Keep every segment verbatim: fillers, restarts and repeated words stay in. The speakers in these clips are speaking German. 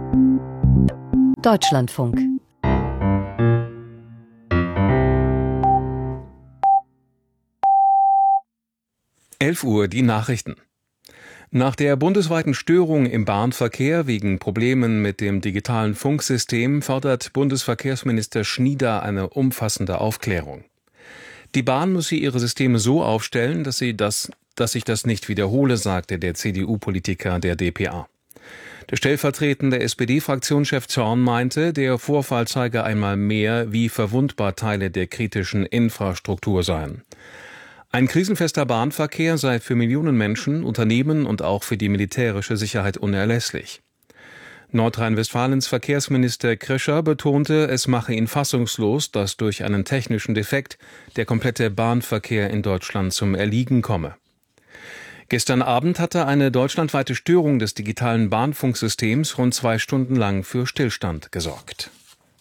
Deutschlandfunk. elf Uhr, die Nachrichten. Nach der bundesweiten Störung im Bahnverkehr wegen Problemen mit dem digitalen Funksystem fordert Bundesverkehrsminister Schnieder eine umfassende Aufklärung. Die Bahn müsse ihre Systeme so aufstellen, dass, sie das, dass sich das nicht wiederhole, sagte der C D U-Politiker der d p a. Der stellvertretende S P D-Fraktionschef Zorn meinte, der Vorfall zeige einmal mehr, wie verwundbar Teile der kritischen Infrastruktur seien. Ein krisenfester Bahnverkehr sei für Millionen Menschen, Unternehmen und auch für die militärische Sicherheit unerlässlich. Nordrhein-Westfalens Verkehrsminister Krischer betonte, es mache ihn fassungslos, dass durch einen technischen Defekt der komplette Bahnverkehr in Deutschland zum Erliegen komme. Gestern Abend hatte eine deutschlandweite Störung des digitalen Bahnfunksystems rund zwei Stunden lang für Stillstand gesorgt.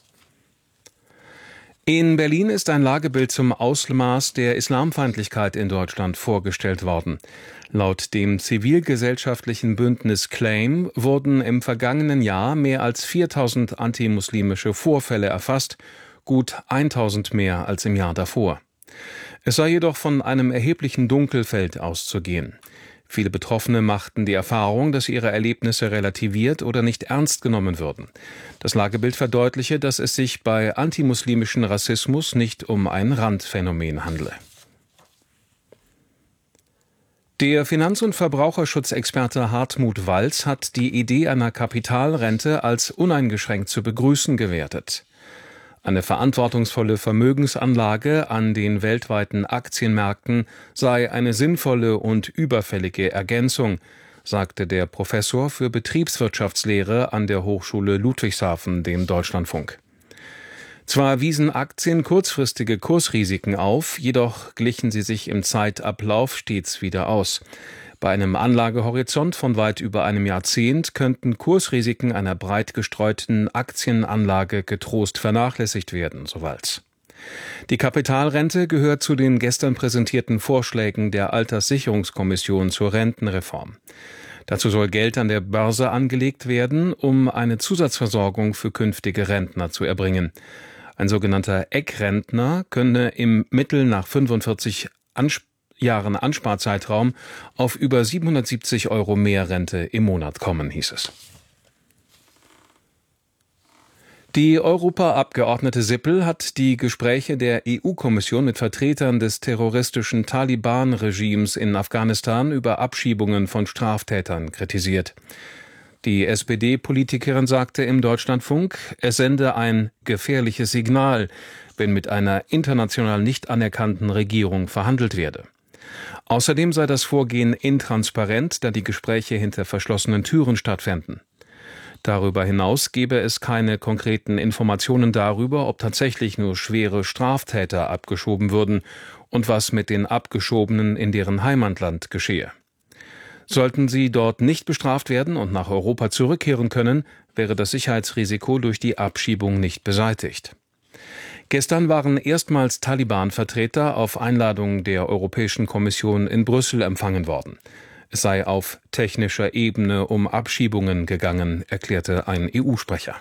In Berlin ist ein Lagebild zum Ausmaß der Islamfeindlichkeit in Deutschland vorgestellt worden. Laut dem zivilgesellschaftlichen Bündnis Claim wurden im vergangenen Jahr mehr als viertausend antimuslimische Vorfälle erfasst, gut tausend mehr als im Jahr davor. Es sei jedoch von einem erheblichen Dunkelfeld auszugehen. Viele Betroffene machten die Erfahrung, dass ihre Erlebnisse relativiert oder nicht ernst genommen würden. Das Lagebild verdeutliche, dass es sich bei antimuslimischem Rassismus nicht um ein Randphänomen handle. Der Finanz- und Verbraucherschutzexperte Hartmut Walz hat die Idee einer Kapitalrente als uneingeschränkt zu begrüßen gewertet. Eine verantwortungsvolle Vermögensanlage an den weltweiten Aktienmärkten sei eine sinnvolle und überfällige Ergänzung, sagte der Professor für Betriebswirtschaftslehre an der Hochschule Ludwigshafen dem Deutschlandfunk. Zwar wiesen Aktien kurzfristige Kursrisiken auf, jedoch glichen sie sich im Zeitablauf stets wieder aus. Bei einem Anlagehorizont von weit über einem Jahrzehnt könnten Kursrisiken einer breit gestreuten Aktienanlage getrost vernachlässigt werden, so Walz. Die Kapitalrente gehört zu den gestern präsentierten Vorschlägen der Alterssicherungskommission zur Rentenreform. Dazu soll Geld an der Börse angelegt werden, um eine Zusatzversorgung für künftige Rentner zu erbringen. Ein sogenannter Eckrentner könne im Mittel nach fünfundvierzig Ansp- Jahren Ansparzeitraum auf über siebenhundertsiebzig Euro mehr Rente im Monat kommen, hieß es. Die Europaabgeordnete Sippel hat die Gespräche der E U-Kommission mit Vertretern des terroristischen Taliban-Regimes in Afghanistan über Abschiebungen von Straftätern kritisiert. Die S P D-Politikerin sagte im Deutschlandfunk, es sende ein gefährliches Signal, wenn mit einer international nicht anerkannten Regierung verhandelt werde. Außerdem sei das Vorgehen intransparent, da die Gespräche hinter verschlossenen Türen stattfänden. Darüber hinaus gebe es keine konkreten Informationen darüber, ob tatsächlich nur schwere Straftäter abgeschoben würden und was mit den Abgeschobenen in deren Heimatland geschehe. Sollten sie dort nicht bestraft werden und nach Europa zurückkehren können, wäre das Sicherheitsrisiko durch die Abschiebung nicht beseitigt. Gestern waren erstmals Taliban-Vertreter auf Einladung der Europäischen Kommission in Brüssel empfangen worden. Es sei auf technischer Ebene um Abschiebungen gegangen, erklärte ein E U-Sprecher.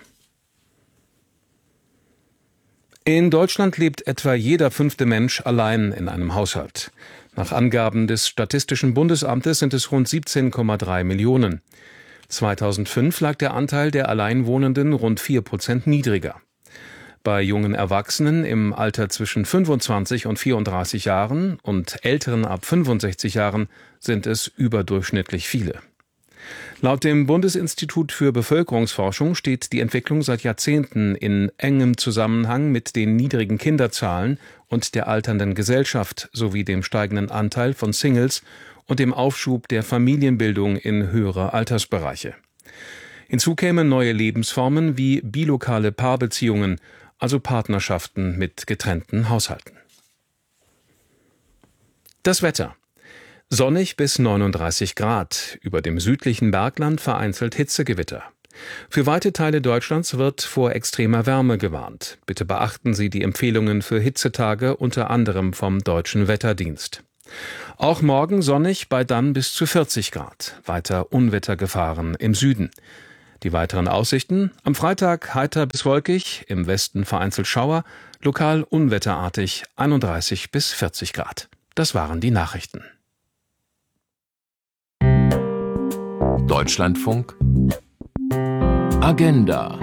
In Deutschland lebt etwa jeder fünfte Mensch allein in einem Haushalt. Nach Angaben des Statistischen Bundesamtes sind es rund siebzehn Komma drei Millionen. zweitausendfünf lag der Anteil der Alleinwohnenden rund vier Prozent niedriger. Bei jungen Erwachsenen im Alter zwischen fünfundzwanzig und vierunddreißig Jahren und Älteren ab fünfundsechzig Jahren sind es überdurchschnittlich viele. Laut dem Bundesinstitut für Bevölkerungsforschung steht die Entwicklung seit Jahrzehnten in engem Zusammenhang mit den niedrigen Kinderzahlen und der alternden Gesellschaft sowie dem steigenden Anteil von Singles und dem Aufschub der Familienbildung in höhere Altersbereiche. Hinzu kämen neue Lebensformen wie bilokale Paarbeziehungen, also Partnerschaften mit getrennten Haushalten. Das Wetter. Sonnig bis neununddreißig Grad, über dem südlichen Bergland vereinzelt Hitzegewitter. Für weite Teile Deutschlands wird vor extremer Wärme gewarnt. Bitte beachten Sie die Empfehlungen für Hitzetage, unter anderem vom Deutschen Wetterdienst. Auch morgen sonnig bei dann bis zu vierzig Grad, weiter Unwettergefahren im Süden. Die weiteren Aussichten: am Freitag heiter bis wolkig, im Westen vereinzelt Schauer, lokal unwetterartig, einunddreißig bis vierzig Grad. Das waren die Nachrichten. Deutschlandfunk Agenda.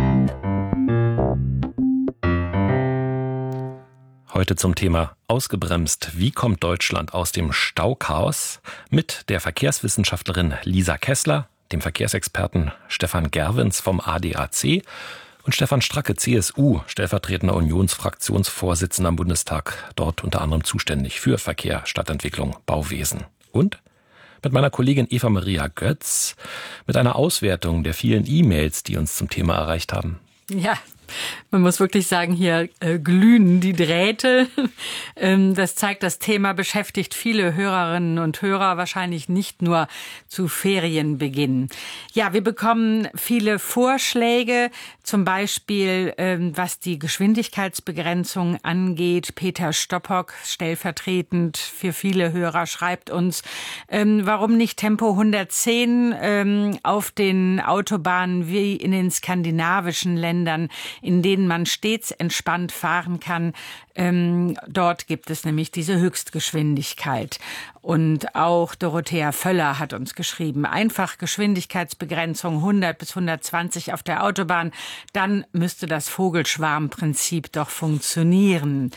Heute zum Thema ausgebremst. Wie kommt Deutschland aus dem Stauchaos? Mit der Verkehrswissenschaftlerin Lisa Kessler, dem Verkehrsexperten Stefan Gerwens vom A D A C und Stefan Stracke, C S U, stellvertretender Unionsfraktionsvorsitzender am Bundestag, dort unter anderem zuständig für Verkehr, Stadtentwicklung, Bauwesen. Und mit meiner Kollegin Eva Maria Götz mit einer Auswertung der vielen E-Mails, die uns zum Thema erreicht haben. Ja, man muss wirklich sagen, hier äh, glühen die Drähte. ähm, das zeigt, das Thema beschäftigt viele Hörerinnen und Hörer, wahrscheinlich nicht nur zu Ferienbeginn. Ja, wir bekommen viele Vorschläge, zum Beispiel ähm, was die Geschwindigkeitsbegrenzung angeht. Peter Stoppock, stellvertretend für viele Hörer, schreibt uns, ähm, warum nicht Tempo hundertzehn ähm, auf den Autobahnen wie in den skandinavischen Ländern, in denen man stets entspannt fahren kann. Ähm, dort gibt es nämlich diese Höchstgeschwindigkeit. Und auch Dorothea Völler hat uns geschrieben, einfach Geschwindigkeitsbegrenzung hundert bis hundertzwanzig auf der Autobahn, dann müsste das Vogelschwarmprinzip doch funktionieren.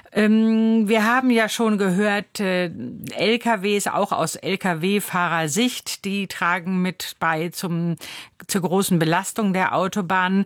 Ähm, wir haben ja schon gehört, äh, L K Ws, auch aus L K W-Fahrersicht, die tragen mit bei zum, zur großen Belastung der Autobahnen.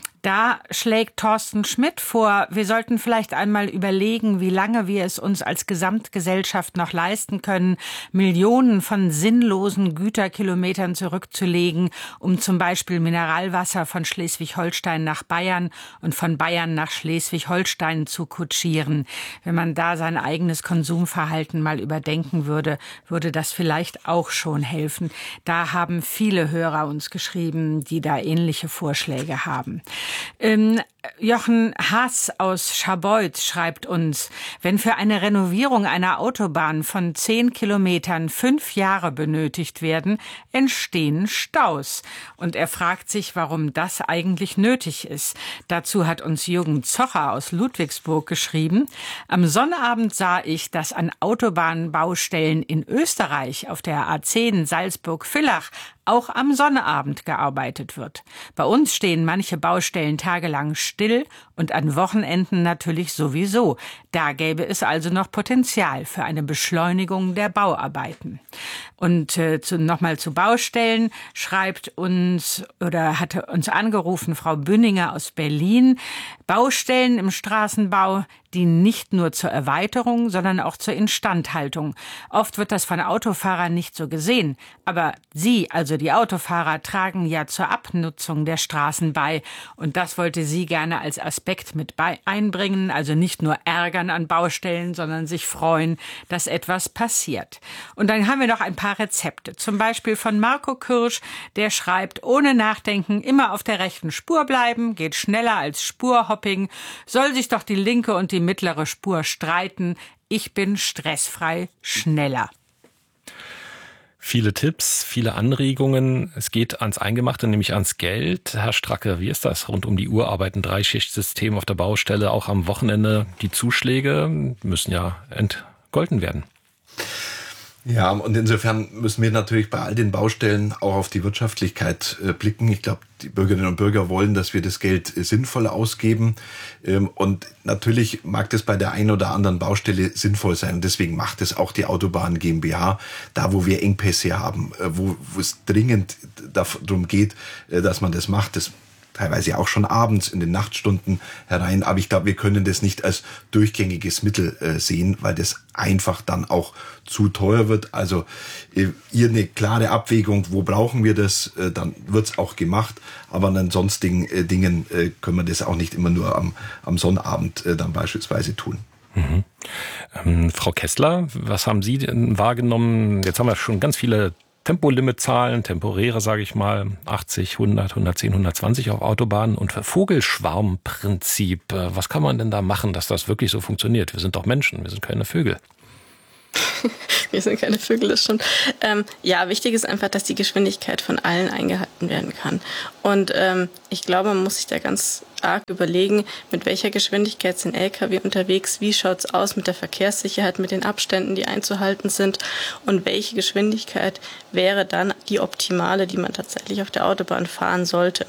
Da schlägt Thorsten Schmidt vor, wir sollten vielleicht einmal überlegen, wie lange wir es uns als Gesamtgesellschaft noch leisten können, Millionen von sinnlosen Güterkilometern zurückzulegen, um zum Beispiel Mineralwasser von Schleswig-Holstein nach Bayern und von Bayern nach Schleswig-Holstein zu kutschieren. Wenn man da sein eigenes Konsumverhalten mal überdenken würde, würde das vielleicht auch schon helfen. Da haben viele Hörer uns geschrieben, die da ähnliche Vorschläge haben. Ähm, Jochen Haas aus Scharbeutz schreibt uns, wenn für eine Renovierung einer Autobahn von zehn Kilometern fünf Jahre benötigt werden, entstehen Staus. Und er fragt sich, warum das eigentlich nötig ist. Dazu hat uns Jürgen Zocher aus Ludwigsburg geschrieben, am Sonnabend sah ich, dass an Autobahnbaustellen in Österreich auf der A zehn Salzburg-Villach auch am Sonnabend gearbeitet wird. Bei uns stehen manche Baustellen tagelang still und an Wochenenden natürlich sowieso. Da gäbe es also noch Potenzial für eine Beschleunigung der Bauarbeiten. Und äh, zu, nochmal zu Baustellen schreibt uns oder hatte uns angerufen Frau Bünninger aus Berlin. Baustellen im Straßenbau dienen nicht nur zur Erweiterung, sondern auch zur Instandhaltung. Oft wird das von Autofahrern nicht so gesehen. Aber sie, also die Autofahrer, tragen ja zur Abnutzung der Straßen bei. Und das wollte sie gerne als Aspekt mit bei einbringen. Also nicht nur ärgern an Baustellen, sondern sich freuen, dass etwas passiert. Und dann haben wir noch ein paar Rezepte. Zum Beispiel von Marco Kirsch, der schreibt, ohne Nachdenken immer auf der rechten Spur bleiben, geht schneller als Spurhopping, soll sich doch die linke und die mittlere Spur streiten. Ich bin stressfrei schneller. Viele Tipps, viele Anregungen. Es geht ans Eingemachte, nämlich ans Geld. Herr Stracke, wie ist das? Rund um die Uhr arbeiten, Dreischichtsystem auf der Baustelle, auch am Wochenende. Die Zuschläge müssen ja entgolten werden. Ja, und insofern müssen wir natürlich bei all den Baustellen auch auf die Wirtschaftlichkeit äh, blicken. Ich glaube, die Bürgerinnen und Bürger wollen, dass wir das Geld äh, sinnvoll ausgeben. Ähm, und natürlich mag das bei der einen oder anderen Baustelle sinnvoll sein. Und deswegen macht es auch die Autobahn GmbH, da wo wir Engpässe haben, äh, wo, wo es dringend darum geht, äh, dass man das macht. Das teilweise auch schon abends in den Nachtstunden herein. Aber ich glaube, wir können das nicht als durchgängiges Mittel äh, sehen, weil das einfach dann auch zu teuer wird. Also äh, hier eine klare Abwägung, wo brauchen wir das, äh, dann wird's auch gemacht. Aber an sonstigen äh, Dingen äh, können wir das auch nicht immer nur am, am Sonnabend äh, dann beispielsweise tun. Mhm. Ähm, Frau Kessler, was haben Sie denn wahrgenommen? Jetzt haben wir schon ganz viele Tempolimitzahlen, temporäre, sage ich mal, achtzig, hundert, hundertzehn, hundertzwanzig auf Autobahnen und Vogelschwarmprinzip. Was kann man denn da machen, dass das wirklich so funktioniert? Wir sind doch Menschen, wir sind keine Vögel. Wir sind keine Vögel, das stimmt. Ähm, ja, wichtig ist einfach, dass die Geschwindigkeit von allen eingehalten werden kann. Und ähm, ich glaube, man muss sich da ganz arg überlegen, mit welcher Geschwindigkeit sind L K W unterwegs, wie schaut's aus mit der Verkehrssicherheit, mit den Abständen, die einzuhalten sind und welche Geschwindigkeit wäre dann die optimale, die man tatsächlich auf der Autobahn fahren sollte.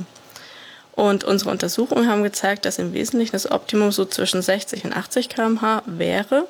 Und unsere Untersuchungen haben gezeigt, dass im Wesentlichen das Optimum so zwischen sechzig und achtzig Kilometer pro Stunde wäre,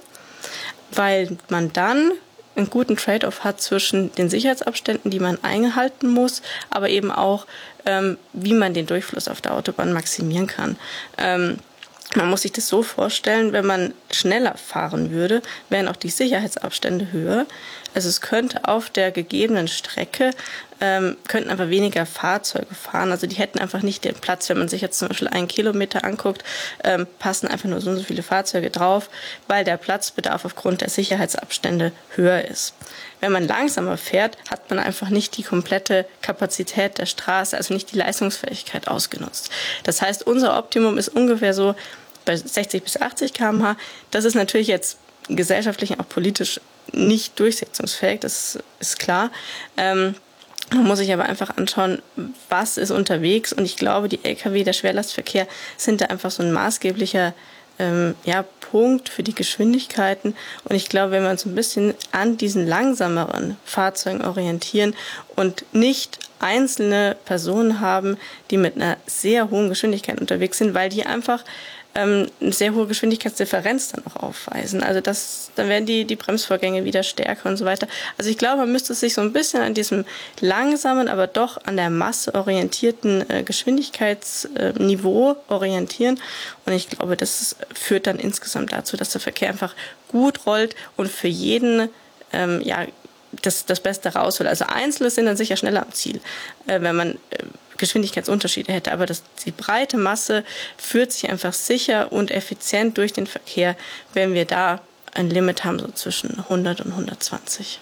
weil man dann einen guten Trade-off hat zwischen den Sicherheitsabständen, die man einhalten muss, aber eben auch, ähm, wie man den Durchfluss auf der Autobahn maximieren kann. Ähm, man muss sich das so vorstellen, wenn man schneller fahren würde, wären auch die Sicherheitsabstände höher. Also es könnte auf der gegebenen Strecke, ähm, könnten einfach weniger Fahrzeuge fahren. Also die hätten einfach nicht den Platz, wenn man sich jetzt zum Beispiel einen Kilometer anguckt, ähm, passen einfach nur so und so viele Fahrzeuge drauf, weil der Platzbedarf aufgrund der Sicherheitsabstände höher ist. Wenn man langsamer fährt, hat man einfach nicht die komplette Kapazität der Straße, also nicht die Leistungsfähigkeit ausgenutzt. Das heißt, unser Optimum ist ungefähr so bei sechzig bis achtzig Kilometer pro Stunde. Das ist natürlich jetzt gesellschaftlich und auch politisch nicht durchsetzungsfähig, das ist klar. Ähm, man muss sich aber einfach anschauen, was ist unterwegs. Und ich glaube, die L K W, der Schwerlastverkehr, sind da einfach so ein maßgeblicher ähm, ja, Punkt für die Geschwindigkeiten. Und ich glaube, wenn wir uns ein bisschen an diesen langsameren Fahrzeugen orientieren und nicht einzelne Personen haben, die mit einer sehr hohen Geschwindigkeit unterwegs sind, weil die einfach ähm, eine sehr hohe Geschwindigkeitsdifferenz dann auch aufweisen. Also das, dann werden die, die Bremsvorgänge wieder stärker und so weiter. Also ich glaube, man müsste sich so ein bisschen an diesem langsamen, aber doch an der Masse orientierten äh, Geschwindigkeitsniveau äh, orientieren. Und ich glaube, das führt dann insgesamt dazu, dass der Verkehr einfach gut rollt und für jeden ähm, ja, das, das Beste rausholt. Also Einzelne sind dann sicher schneller am Ziel, äh, wenn man äh, Geschwindigkeitsunterschiede hätte. Aber das, die breite Masse führt sich einfach sicher und effizient durch den Verkehr, wenn wir da ein Limit haben, so zwischen hundert und hundertzwanzig.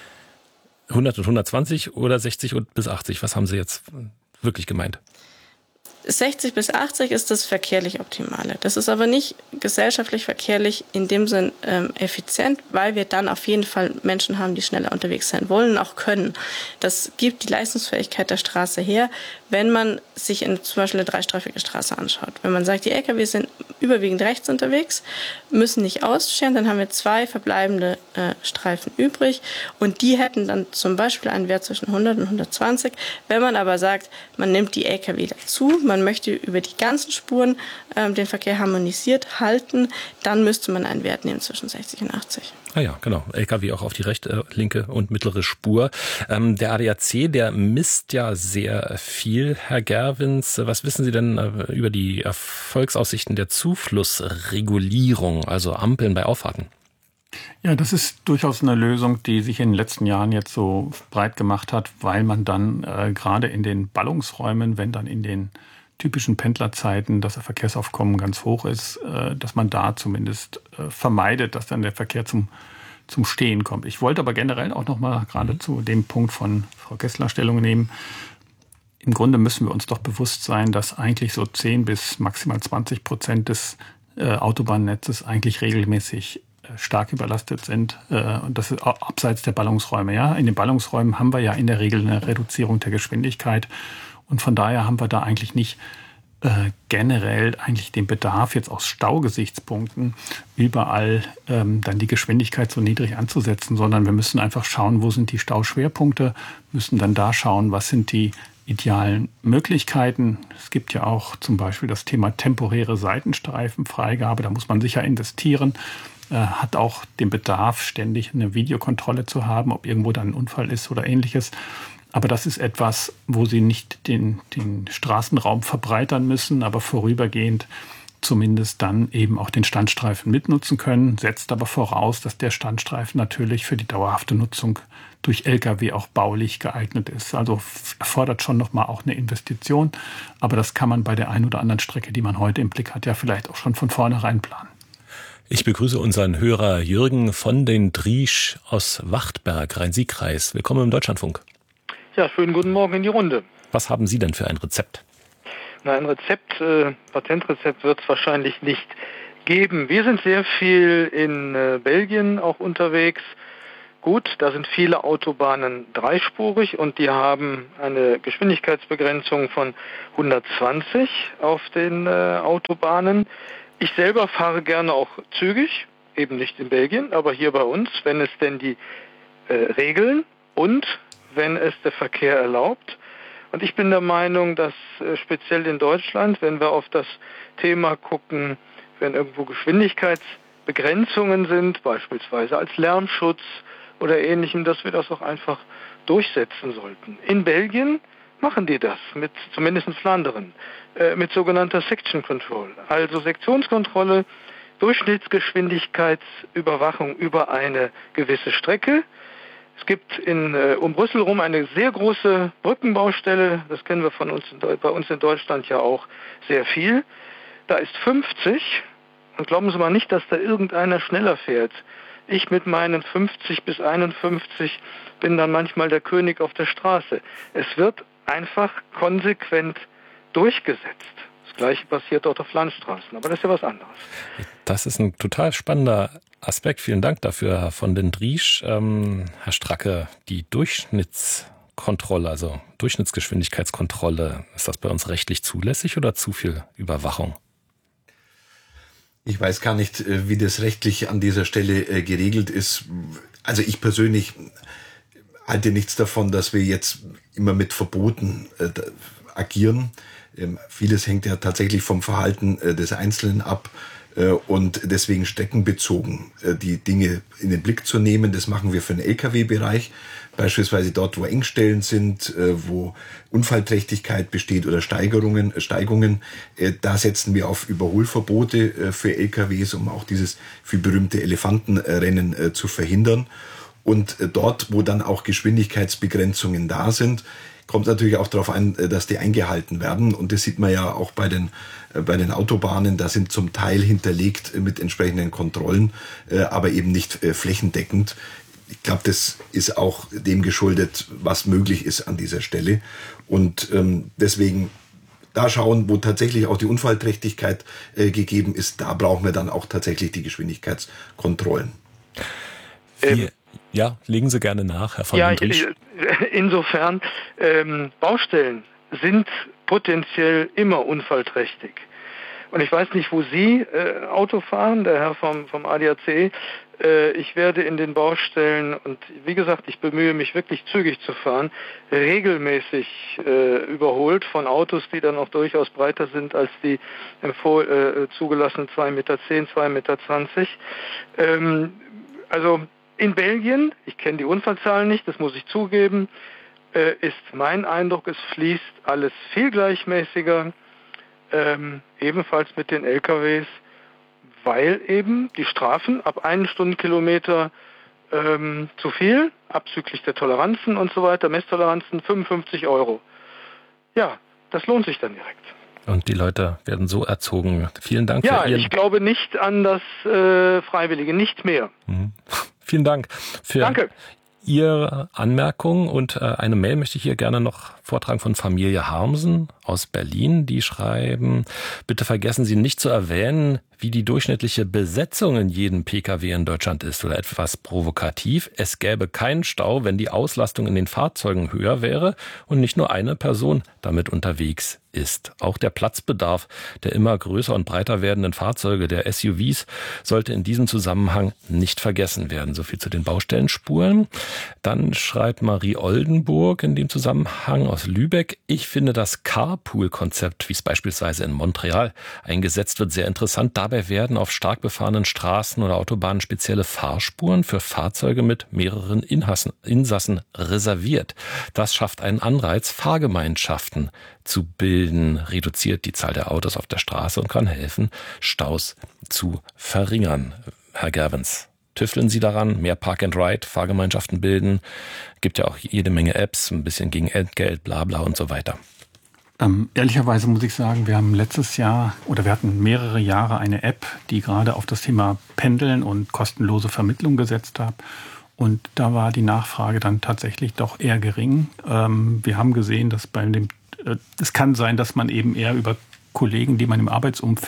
hundert und hundertzwanzig oder sechzig und bis achtzig? Was haben Sie jetzt wirklich gemeint? sechzig bis achtzig ist das verkehrlich Optimale. Das ist aber nicht gesellschaftlich verkehrlich in dem Sinn ähm, effizient, weil wir dann auf jeden Fall Menschen haben, die schneller unterwegs sein wollen und auch können. Das gibt die Leistungsfähigkeit der Straße her, wenn man sich in zum Beispiel eine dreistreifige Straße anschaut. Wenn man sagt, die L K W sind überwiegend rechts unterwegs, müssen nicht ausscheren, dann haben wir zwei verbleibende äh, Streifen übrig und die hätten dann zum Beispiel einen Wert zwischen hundert und hundertzwanzig. Wenn man aber sagt, man nimmt die L K W dazu, man möchte über die ganzen Spuren ähm, den Verkehr harmonisiert halten, dann müsste man einen Wert nehmen zwischen sechzig und achtzig. Ah ja, genau. L K W auch auf die rechte, linke und mittlere Spur. Ähm, der A D A C, der misst ja sehr viel, Herr Gerwins. Was wissen Sie denn äh, über die Erfolgsaussichten der Zuflussregulierung, also Ampeln bei Auffahrten? Ja, das ist durchaus eine Lösung, die sich in den letzten Jahren jetzt so breit gemacht hat, weil man dann äh, gerade in den Ballungsräumen, wenn dann in den typischen Pendlerzeiten das Verkehrsaufkommen ganz hoch ist, äh, dass man da zumindest äh, vermeidet, dass dann der Verkehr zum, zum Stehen kommt. Ich wollte aber generell auch noch mal gerade mhm. zu dem Punkt von Frau Kessler Stellung nehmen. Im Grunde müssen wir uns doch bewusst sein, dass eigentlich so zehn bis maximal zwanzig Prozent des äh, Autobahnnetzes eigentlich regelmäßig stark überlastet sind. Und das ist abseits der Ballungsräume. Ja? In den Ballungsräumen haben wir ja in der Regel eine Reduzierung der Geschwindigkeit. Und von daher haben wir da eigentlich nicht äh, generell eigentlich den Bedarf, jetzt aus Staugesichtspunkten überall ähm, dann die Geschwindigkeit so niedrig anzusetzen, sondern wir müssen einfach schauen, wo sind die Stauschwerpunkte, müssen dann da schauen, was sind die idealen Möglichkeiten. Es gibt ja auch zum Beispiel das Thema temporäre Seitenstreifenfreigabe. Da muss man sicher investieren. Hat auch den Bedarf, ständig eine Videokontrolle zu haben, ob irgendwo dann ein Unfall ist oder ähnliches. Aber das ist etwas, wo Sie nicht den, den Straßenraum verbreitern müssen, aber vorübergehend zumindest dann eben auch den Standstreifen mitnutzen können, setzt aber voraus, dass der Standstreifen natürlich für die dauerhafte Nutzung durch L K W auch baulich geeignet ist. Also erfordert schon nochmal auch eine Investition, aber das kann man bei der einen oder anderen Strecke, die man heute im Blick hat, ja vielleicht auch schon von vornherein planen. Ich begrüße unseren Hörer Jürgen von den Driesch aus Wachtberg, Rhein-Sieg-Kreis. Willkommen im Deutschlandfunk. Ja, schönen guten Morgen in die Runde. Was haben Sie denn für ein Rezept? Na, ein Rezept, äh, Patentrezept wird es wahrscheinlich nicht geben. Wir sind sehr viel in äh, Belgien auch unterwegs. Gut, da sind viele Autobahnen dreispurig und die haben eine Geschwindigkeitsbegrenzung von hundertzwanzig auf den äh, Autobahnen. Ich selber fahre gerne auch zügig, eben nicht in Belgien, aber hier bei uns, wenn es denn die äh, Regeln und wenn es der Verkehr erlaubt. Und ich bin der Meinung, dass äh, speziell in Deutschland, wenn wir auf das Thema gucken, wenn irgendwo Geschwindigkeitsbegrenzungen sind, beispielsweise als Lärmschutz oder Ähnlichem, dass wir das auch einfach durchsetzen sollten. In Belgien machen die das, mit zumindest in Flandern, äh, mit sogenannter Section Control, also Sektionskontrolle, Durchschnittsgeschwindigkeitsüberwachung über eine gewisse Strecke. Es gibt in, äh, um Brüssel rum eine sehr große Brückenbaustelle, das kennen wir von uns in, bei uns in Deutschland ja auch sehr viel. Da ist fünfzig und glauben Sie mal nicht, dass da irgendeiner schneller fährt. Ich mit meinen fünfzig bis einundfünfzig bin dann manchmal der König auf der Straße. Es wird einfach konsequent durchgesetzt. Das Gleiche passiert dort auf Landstraßen, aber das ist ja was anderes. Das ist ein total spannender Aspekt. Vielen Dank dafür, Herr von den Driesch. Ähm, Herr Stracke, die Durchschnittskontrolle, also Durchschnittsgeschwindigkeitskontrolle, ist das bei uns rechtlich zulässig oder zu viel Überwachung? Ich weiß gar nicht, wie das rechtlich an dieser Stelle geregelt ist. Also ich persönlich halte nichts davon, dass wir jetzt immer mit Verboten agieren. Vieles hängt ja tatsächlich vom Verhalten des Einzelnen ab und deswegen streckenbezogen die Dinge in den Blick zu nehmen. Das machen wir für den L K W-Bereich, beispielsweise dort, wo Engstellen sind, wo Unfallträchtigkeit besteht oder Steigerungen, Steigungen. Da setzen wir auf Überholverbote für L K Ws, um auch dieses viel berühmte Elefantenrennen zu verhindern. Und dort, wo dann auch Geschwindigkeitsbegrenzungen da sind, kommt natürlich auch darauf an, dass die eingehalten werden. Und das sieht man ja auch bei den, bei den Autobahnen. Da sind zum Teil hinterlegt mit entsprechenden Kontrollen, aber eben nicht flächendeckend. Ich glaube, das ist auch dem geschuldet, was möglich ist an dieser Stelle. Und ähm, deswegen da schauen, wo tatsächlich auch die Unfallträchtigkeit äh, gegeben ist, da brauchen wir dann auch tatsächlich die Geschwindigkeitskontrollen. Ähm. Ja, legen Sie gerne nach, Herr von Ja, den Driesch. Insofern, ähm, Baustellen sind potenziell immer unfallträchtig. Und ich weiß nicht, wo Sie äh, Auto fahren, der Herr vom, vom A D A C. Äh, ich werde in den Baustellen, und wie gesagt, ich bemühe mich wirklich zügig zu fahren, regelmäßig äh, überholt von Autos, die dann auch durchaus breiter sind als die empfohl, äh, zugelassenen zwei Meter zehn, zwei Meter zwanzig. Ähm, also in Belgien, ich kenne die Unfallzahlen nicht, das muss ich zugeben, äh, ist mein Eindruck, es fließt alles viel gleichmäßiger, ähm, ebenfalls mit den L K Ws, weil eben die Strafen ab einen Stundenkilometer ähm, zu viel, abzüglich der Toleranzen und so weiter, Messtoleranzen fünfundfünfzig Euro. Ja, das lohnt sich dann direkt. Und die Leute werden so erzogen. Vielen Dank ja, für Ihren... Ja, ich glaube nicht an das äh, Freiwillige, nicht mehr. Mhm. Vielen Dank für Danke. Ihre Anmerkungen. Und äh, eine Mail möchte ich hier gerne noch vortragen von Familie Harmsen aus Berlin. Die schreiben, bitte vergessen Sie nicht zu erwähnen, wie die durchschnittliche Besetzung in jedem Pkw in Deutschland ist, oder etwas provokativ. Es gäbe keinen Stau, wenn die Auslastung in den Fahrzeugen höher wäre und nicht nur eine Person damit unterwegs ist. Auch der Platzbedarf der immer größer und breiter werdenden Fahrzeuge, der S U Vs, sollte in diesem Zusammenhang nicht vergessen werden. So viel zu den Baustellenspuren. Dann schreibt Marie Oldenburg in dem Zusammenhang aus Lübeck, ich finde das Carpool-Konzept, wie es beispielsweise in Montreal eingesetzt wird, sehr interessant. Dabei werden auf stark befahrenen Straßen oder Autobahnen spezielle Fahrspuren für Fahrzeuge mit mehreren Inhassen, Insassen reserviert. Das schafft einen Anreiz, Fahrgemeinschaften zu bilden, reduziert die Zahl der Autos auf der Straße und kann helfen, Staus zu verringern. Herr Gervens, tüfteln Sie daran, mehr Park and Ride, Fahrgemeinschaften bilden, gibt ja auch jede Menge Apps, ein bisschen gegen Entgelt, bla bla und so weiter. Ähm, ehrlicherweise muss ich sagen, wir haben letztes Jahr oder wir hatten mehrere Jahre eine App, die gerade auf das Thema Pendeln und kostenlose Vermittlung gesetzt hat. Und da war die Nachfrage dann tatsächlich doch eher gering. Ähm, wir haben gesehen, dass bei dem, äh, es kann sein, dass man eben eher über Kollegen, die man im Arbeitsumfeld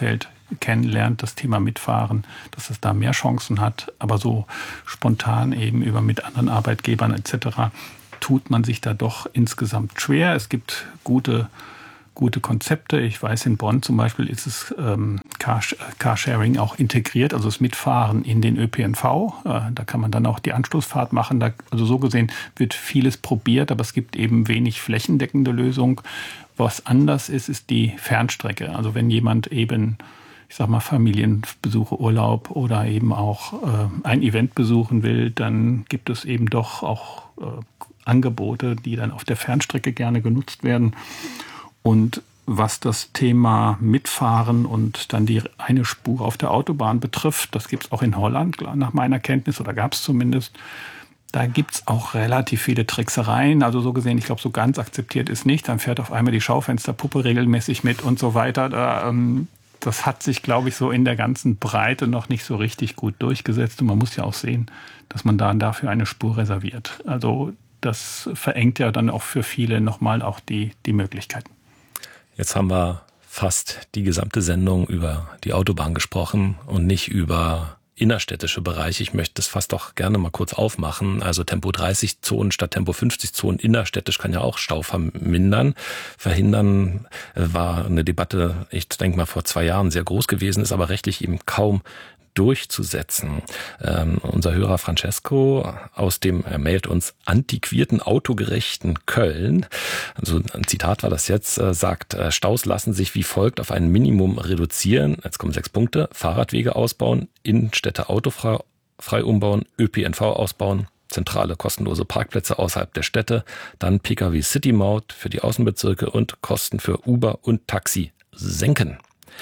kennenlernt, das Thema Mitfahren, dass es da mehr Chancen hat. Aber so spontan eben über mit anderen Arbeitgebern et cetera tut man sich da doch insgesamt schwer. Es gibt gute gute Konzepte. Ich weiß, in Bonn zum Beispiel ist es ähm, Carsharing auch integriert, also das Mitfahren in den Ö P N V. Äh, da kann man dann auch die Anschlussfahrt machen. Da, also so gesehen wird vieles probiert, aber es gibt eben wenig flächendeckende Lösung. Was anders ist, ist die Fernstrecke. Also wenn jemand eben, ich sag mal, Familienbesuche, Urlaub oder eben auch äh, ein Event besuchen will, dann gibt es eben doch auch äh, Angebote, die dann auf der Fernstrecke gerne genutzt werden. Und was das Thema Mitfahren und dann die eine Spur auf der Autobahn betrifft, das gibt es auch in Holland, nach meiner Kenntnis, oder gab es zumindest. Da gibt es auch relativ viele Tricksereien. Also so gesehen, ich glaube, so ganz akzeptiert ist nicht. Dann fährt auf einmal die Schaufensterpuppe regelmäßig mit und so weiter. Da, ähm, das hat sich, glaube ich, so in der ganzen Breite noch nicht so richtig gut durchgesetzt. Und man muss ja auch sehen, dass man dann dafür eine Spur reserviert. Also das verengt ja dann auch für viele nochmal auch die, die Möglichkeiten. Jetzt haben wir fast die gesamte Sendung über die Autobahn gesprochen und nicht über innerstädtische Bereiche. Ich möchte das fast doch gerne mal kurz aufmachen. Also Tempo dreißig Zonen statt Tempo fünfzig Zonen innerstädtisch kann ja auch Stau vermindern. Verhindern war eine Debatte, ich denke mal vor zwei Jahren sehr groß gewesen, ist aber rechtlich eben kaum durchzusetzen. Ähm, unser Hörer Francesco aus dem, er meldet uns, antiquierten, autogerechten Köln, also ein Zitat war das jetzt, äh, sagt, äh, Staus lassen sich wie folgt auf ein Minimum reduzieren. Jetzt kommen sechs Punkte. Fahrradwege ausbauen, Innenstädte autofrei frei umbauen, Ö P N V ausbauen, zentrale kostenlose Parkplätze außerhalb der Städte, dann Pkw City Maut für die Außenbezirke und Kosten für Uber und Taxi senken.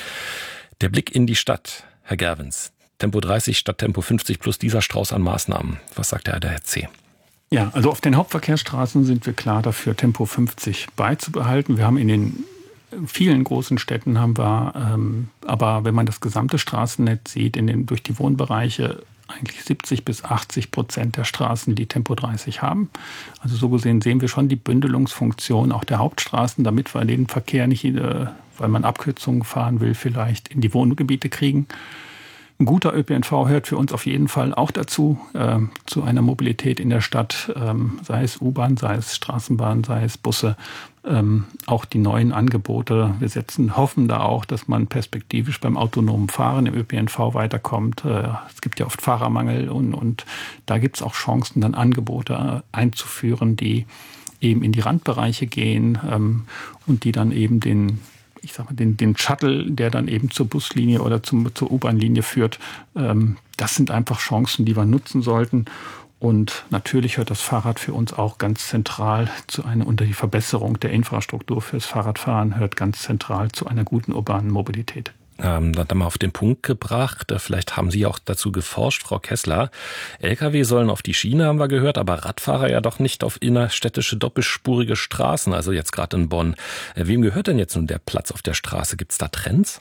Der Blick in die Stadt, Herr Gerwens. Tempo dreißig statt Tempo fünfzig plus dieser Strauß an Maßnahmen. Was sagt der Herr C.? Ja, also auf den Hauptverkehrsstraßen sind wir klar dafür, Tempo fünfzig beizubehalten. Wir haben in den vielen großen Städten haben wir, ähm, aber wenn man das gesamte Straßennetz sieht, in den, durch die Wohnbereiche eigentlich siebzig bis achtzig Prozent der Straßen, die Tempo dreißig haben. Also so gesehen sehen wir schon die Bündelungsfunktion auch der Hauptstraßen, damit wir den Verkehr nicht, äh, weil man Abkürzungen fahren will, vielleicht in die Wohngebiete kriegen. Ein guter Ö P N V gehört für uns auf jeden Fall auch dazu, äh, zu einer Mobilität in der Stadt, ähm, sei es U-Bahn, sei es Straßenbahn, sei es Busse, ähm, auch die neuen Angebote. Wir setzen, hoffen da auch, dass man perspektivisch beim autonomen Fahren im Ö P N V weiterkommt. Äh, es gibt ja oft Fahrermangel und, und da gibt es auch Chancen, dann Angebote einzuführen, die eben in die Randbereiche gehen ähm, und die dann eben den ich sag mal, den, den Shuttle, der dann eben zur Buslinie oder zum, zur U-Bahn-Linie führt, ähm, das sind einfach Chancen, die wir nutzen sollten. Und natürlich hört das Fahrrad für uns auch ganz zentral zu einer, unter die Verbesserung der Infrastruktur fürs Fahrradfahren, hört ganz zentral zu einer guten urbanen Mobilität. Ähm, dann haben wir auf den Punkt gebracht. Vielleicht haben Sie auch dazu geforscht, Frau Kessler. L K W sollen auf die Schiene, haben wir gehört, aber Radfahrer ja doch nicht auf innerstädtische doppelspurige Straßen, also jetzt gerade in Bonn. Äh, wem gehört denn jetzt nun der Platz auf der Straße? Gibt es da Trends?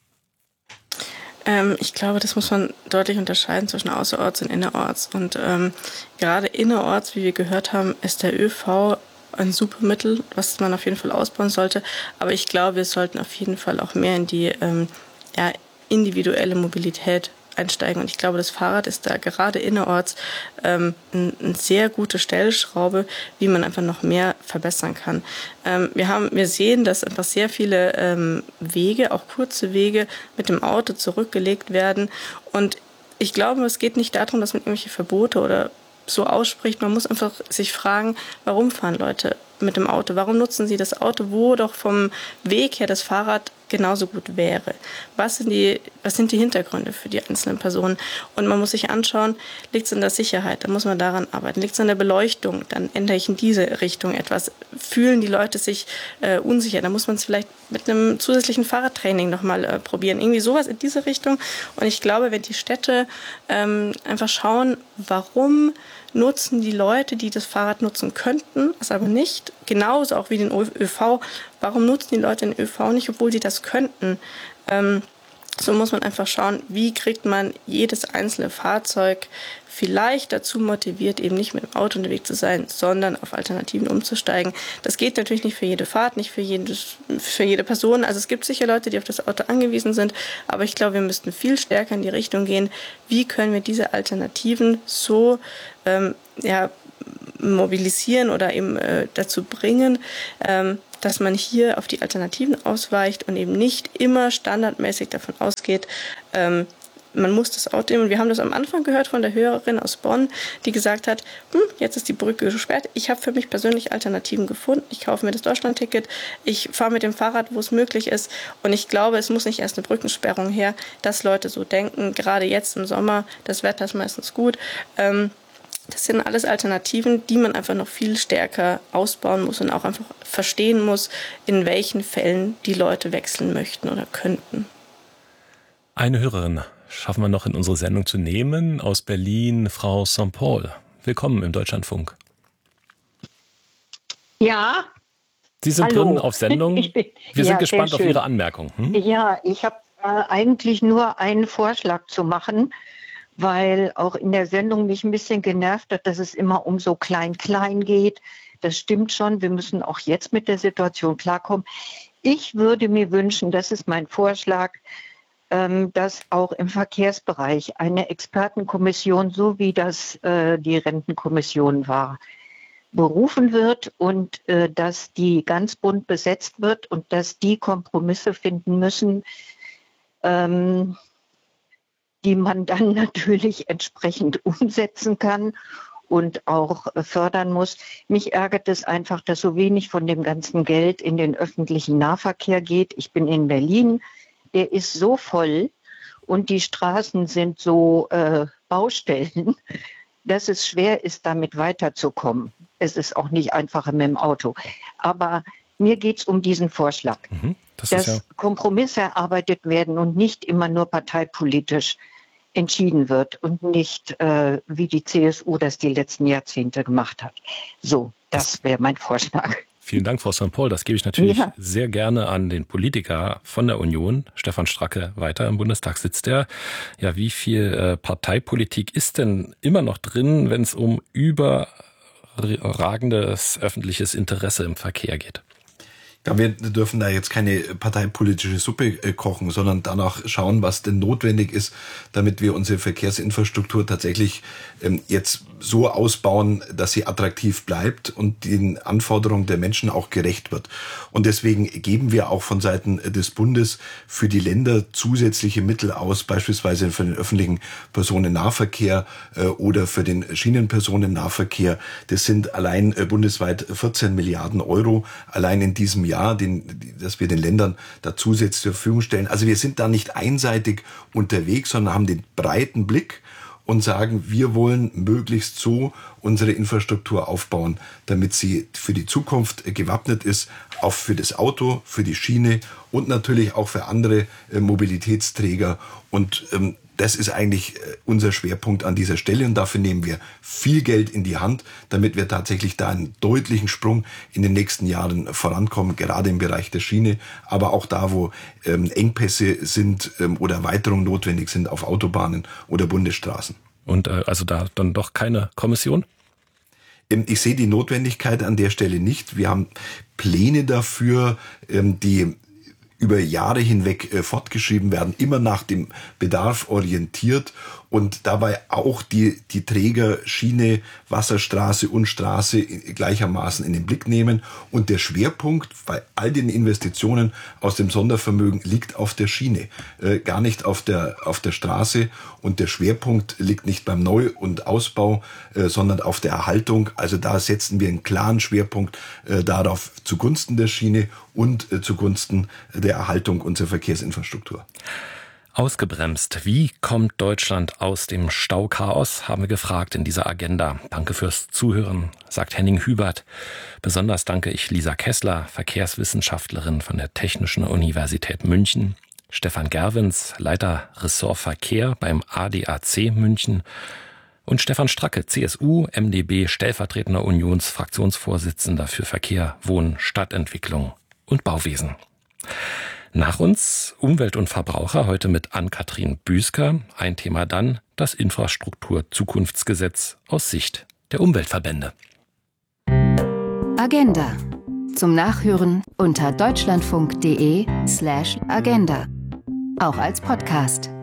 Ähm, ich glaube, das muss man deutlich unterscheiden zwischen außerorts und innerorts. Und ähm, gerade innerorts, wie wir gehört haben, ist der ÖV ein super Mittel, was man auf jeden Fall ausbauen sollte. Aber ich glaube, wir sollten auf jeden Fall auch mehr in die ähm, ja, individuelle Mobilität einsteigen. Und ich glaube, das Fahrrad ist da gerade innerorts ähm, eine ein sehr gute Stellschraube, wie man einfach noch mehr verbessern kann. Ähm, wir haben, wir sehen, dass einfach sehr viele ähm, Wege, auch kurze Wege, mit dem Auto zurückgelegt werden. Und ich glaube, es geht nicht darum, dass man irgendwelche Verbote oder so ausspricht. Man muss einfach sich fragen, warum fahren Leute mit dem Auto? Warum nutzen sie das Auto, wo doch vom Weg her das Fahrrad genauso gut wäre? Was sind die, was sind die Hintergründe für die einzelnen Personen? Und man muss sich anschauen, liegt es an der Sicherheit? Dann muss man daran arbeiten. Liegt es an der Beleuchtung? Dann ändere ich in diese Richtung etwas. Fühlen die Leute sich äh, unsicher? Dann muss man es vielleicht mit einem zusätzlichen Fahrradtraining nochmal äh, probieren. Irgendwie sowas in diese Richtung. Und ich glaube, wenn die Städte ähm, einfach schauen, warum nutzen die Leute, die das Fahrrad nutzen könnten, es aber nicht, genauso auch wie den ÖV. Warum nutzen die Leute den ÖV nicht, obwohl sie das könnten? Ähm, So muss man einfach schauen, wie kriegt man jedes einzelne Fahrzeug vielleicht dazu motiviert, eben nicht mit dem Auto unterwegs zu sein, sondern auf Alternativen umzusteigen. Das geht natürlich nicht für jede Fahrt, nicht für, jedes, für jede Person. Also es gibt sicher Leute, die auf das Auto angewiesen sind, aber ich glaube, wir müssten viel stärker in die Richtung gehen, wie können wir diese Alternativen so ähm, ja, mobilisieren oder eben äh, dazu bringen, ähm, dass man hier auf die Alternativen ausweicht und eben nicht immer standardmäßig davon ausgeht, ähm, man muss das Auto nehmen. Und wir haben das am Anfang gehört von der Hörerin aus Bonn, die gesagt hat, hm, jetzt ist die Brücke gesperrt. Ich habe für mich persönlich Alternativen gefunden. Ich kaufe mir das Deutschlandticket. Ich fahre mit dem Fahrrad, wo es möglich ist. Und ich glaube, es muss nicht erst eine Brückensperrung her, dass Leute so denken. Gerade jetzt im Sommer, das Wetter ist meistens gut. Ähm, das sind alles Alternativen, die man einfach noch viel stärker ausbauen muss und auch einfach verstehen muss, in welchen Fällen die Leute wechseln möchten oder könnten. Eine Hörerin schaffen wir noch in unsere Sendung zu nehmen. Aus Berlin, Frau Sankt Paul. Willkommen im Deutschlandfunk. Ja. Sie sind Hallo. drin auf Sendung. Ich bin, wir sind ja, gespannt auf Ihre Anmerkung. Hm? Ja, ich habe äh, eigentlich nur einen Vorschlag zu machen, weil auch in der Sendung mich ein bisschen genervt hat, dass es immer um so klein-klein geht. Das stimmt schon. Wir müssen auch jetzt mit der Situation klarkommen. Ich würde mir wünschen, das ist mein Vorschlag, dass auch im Verkehrsbereich eine Expertenkommission, so wie das äh, die Rentenkommission war, berufen wird und äh, dass die ganz bunt besetzt wird und dass die Kompromisse finden müssen, ähm, die man dann natürlich entsprechend umsetzen kann und auch äh, fördern muss. Mich ärgert es einfach, dass so wenig von dem ganzen Geld in den öffentlichen Nahverkehr geht. Ich bin in Berlin. Der ist so voll und die Straßen sind so äh, Baustellen, dass es schwer ist, damit weiterzukommen. Es ist auch nicht einfacher mit dem Auto. Aber mir geht es um diesen Vorschlag, Mhm, das dass ist ja Kompromisse erarbeitet werden und nicht immer nur parteipolitisch entschieden wird und nicht, äh, wie die C S U das die letzten Jahrzehnte gemacht hat. So, das wäre mein Vorschlag. Vielen Dank, Frau Sankt Paul. Das gebe ich natürlich Ja. sehr gerne an den Politiker von der Union, Stefan Stracke, weiter. Im Bundestag sitzt er. Ja, wie viel äh, Parteipolitik ist denn immer noch drin, wenn es um überragendes öffentliches Interesse im Verkehr geht? Ja, wir dürfen da jetzt keine parteipolitische Suppe kochen, sondern danach schauen, was denn notwendig ist, damit wir unsere Verkehrsinfrastruktur tatsächlich ähm, jetzt so ausbauen, dass sie attraktiv bleibt und den Anforderungen der Menschen auch gerecht wird. Und deswegen geben wir auch von Seiten des Bundes für die Länder zusätzliche Mittel aus, beispielsweise für den öffentlichen Personennahverkehr äh, oder für den Schienenpersonennahverkehr. Das sind allein äh, bundesweit vierzehn Milliarden Euro, allein in diesem Jahr, den, dass wir den Ländern da zusätzlich zur Verfügung stellen. Also wir sind da nicht einseitig unterwegs, sondern haben den breiten Blick und sagen, wir wollen möglichst so unsere Infrastruktur aufbauen, damit sie für die Zukunft gewappnet ist, auch für das Auto, für die Schiene und natürlich auch für andere äh, Mobilitätsträger. Und ähm, das ist eigentlich äh, unser Schwerpunkt an dieser Stelle. Und dafür nehmen wir viel Geld in die Hand, damit wir tatsächlich da einen deutlichen Sprung in den nächsten Jahren vorankommen, gerade im Bereich der Schiene, aber auch da, wo ähm, Engpässe sind ähm, oder Erweiterungen notwendig sind auf Autobahnen oder Bundesstraßen. Und äh, also da dann doch keine Kommission? Ich sehe die Notwendigkeit an der Stelle nicht. Wir haben Pläne dafür, die über Jahre hinweg fortgeschrieben werden, immer nach dem Bedarf orientiert und dabei auch die, die Träger Schiene, Wasserstraße und Straße gleichermaßen in den Blick nehmen. Und der Schwerpunkt bei all den Investitionen aus dem Sondervermögen liegt auf der Schiene, äh, gar nicht auf der, auf der Straße. Und der Schwerpunkt liegt nicht beim Neu- und Ausbau, äh, sondern auf der Erhaltung. Also da setzen wir einen klaren Schwerpunkt äh, darauf zugunsten der Schiene und äh, zugunsten der Erhaltung unserer Verkehrsinfrastruktur. Ausgebremst. Wie kommt Deutschland aus dem Stauchaos, haben wir gefragt in dieser Agenda. Danke fürs Zuhören, sagt Henning Hubert. Besonders danke ich Lisa Kessler, Verkehrswissenschaftlerin von der Technischen Universität München, Stefan Gerwens, Leiter Ressort Verkehr beim A D A C München und Stefan Stracke, C S U, M D B, stellvertretender Unionsfraktionsvorsitzender für Verkehr, Wohnen, Stadtentwicklung und Bauwesen. Nach uns Umwelt und Verbraucher, heute mit Ann-Kathrin Büsker. Ein Thema dann, das Infrastruktur-Zukunftsgesetz aus Sicht der Umweltverbände. Agenda. Zum Nachhören unter deutschlandfunk.de slash Agenda. Auch als Podcast.